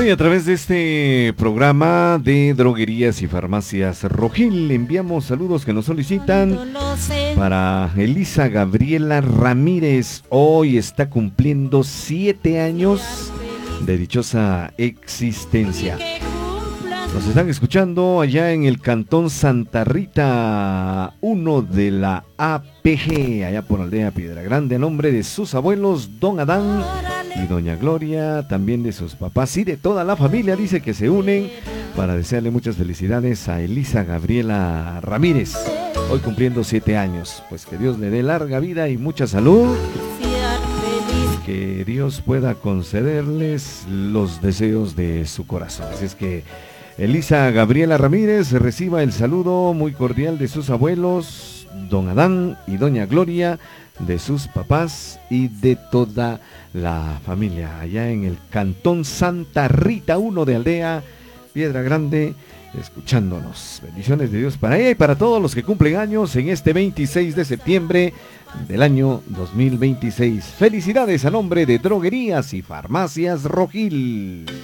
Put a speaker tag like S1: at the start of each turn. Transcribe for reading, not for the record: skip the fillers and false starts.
S1: y a través de este programa de Droguerías y Farmacias Rogil enviamos saludos que nos solicitan para Elisa Gabriela Ramírez. Hoy está cumpliendo 7 años de dichosa existencia. Nos están escuchando allá en el Cantón Santa Rita 1 de la APG, allá por Aldea Piedra Grande, a nombre de sus abuelos, don Adán y doña Gloria, también de sus papás y de toda la familia. Dice que se unen para desearle muchas felicidades a Elisa Gabriela Ramírez, hoy cumpliendo 7 años. Pues que Dios le dé larga vida y mucha salud, y que Dios pueda concederles los deseos de su corazón. Así es que Elisa Gabriela Ramírez reciba el saludo muy cordial de sus abuelos, don Adán y doña Gloria, de sus papás y de toda la familia, allá en el Cantón Santa Rita 1 de Aldea Piedra Grande, escuchándonos. Bendiciones de Dios para ella y para todos los que cumplen años en este 26 de septiembre del año 2026. Felicidades a nombre de Droguerías y Farmacias Rogil.